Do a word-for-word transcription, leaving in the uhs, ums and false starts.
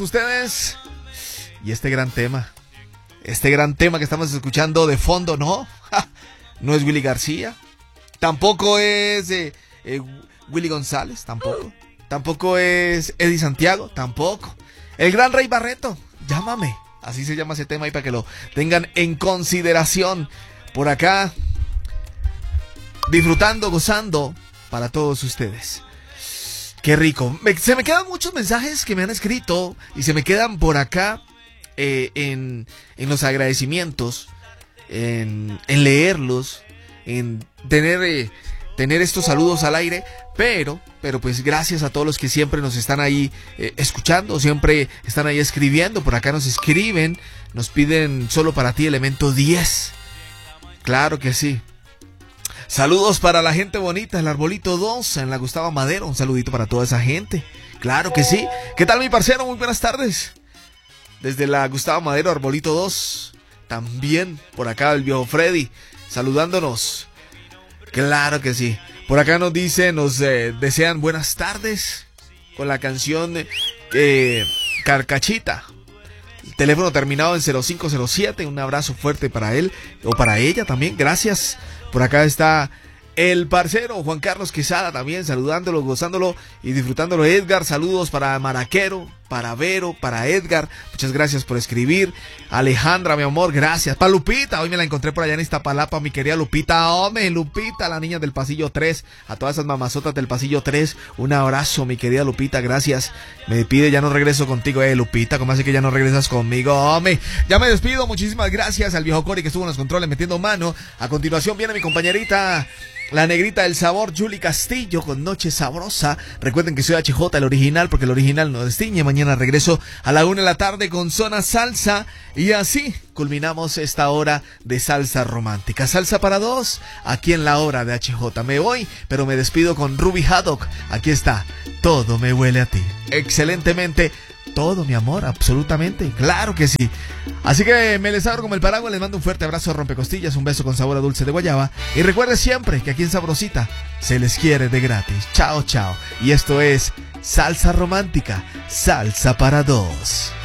Ustedes y este gran tema, este gran tema que estamos escuchando de fondo, no, ja, no es Willy García, tampoco es eh, eh, Willy González, tampoco, tampoco es Eddie Santiago, tampoco, el gran Rey Barreto, llámame, así se llama ese tema ahí para que lo tengan en consideración. Por acá, disfrutando, gozando para todos ustedes. Qué rico. Me, se me quedan muchos mensajes que me han escrito y se me quedan por acá eh, en, en los agradecimientos, en, en leerlos, en tener, eh, tener estos saludos al aire, pero, pero pues gracias a todos los que siempre nos están ahí eh, escuchando, siempre están ahí escribiendo, por acá nos escriben, nos piden solo para ti elemento diez. Claro que sí. Saludos para la gente bonita, el Arbolito dos, en la Gustavo Madero. Un saludito para toda esa gente. Claro que sí. ¿Qué tal, mi parcero? Muy buenas tardes. Desde la Gustavo Madero, Arbolito dos. También por acá el viejo Freddy, saludándonos. Claro que sí. Por acá nos dice, nos eh, desean buenas tardes con la canción eh, Carcachita. Teléfono terminado en cero cinco cero siete. Un abrazo fuerte para él o para ella también. Gracias. Por acá está el parcero Juan Carlos Quesada también saludándolo, gozándolo y disfrutándolo. Edgar, saludos para Maraquero, para Vero, para Edgar. Muchas gracias por escribir. Alejandra, mi amor, gracias. Para Lupita, hoy me la encontré por allá en Iztapalapa, mi querida Lupita. Hombre, Lupita, la niña del pasillo tres. A todas esas mamazotas del pasillo tres, un abrazo, mi querida Lupita, gracias. Me pide, ya no regreso contigo, eh, Lupita. ¿Cómo hace que ya no regresas conmigo? Hombre, ya me despido. Muchísimas gracias al viejo Cori que estuvo en los controles metiendo mano. A continuación viene mi compañerita, la negrita del sabor, Julie Castillo, con Noche Sabrosa. Recuerden que soy H J, el original, porque el original no destiñe. Mañana regreso a la una de la tarde con Zona Salsa. Y así culminamos esta hora de salsa romántica. Salsa para dos, aquí en la hora de H J. Me voy, pero me despido con Ruby Haddock. Aquí está, Todo me huele a ti. Excelentemente. Todo, mi amor, absolutamente, claro que sí. Así que me les abro como el paraguas, les mando un fuerte abrazo a rompecostillas, un beso con sabor a dulce de guayaba. Y recuerde siempre que aquí en Sabrosita se les quiere de gratis. Chao, chao. Y esto es Salsa Romántica, salsa para dos.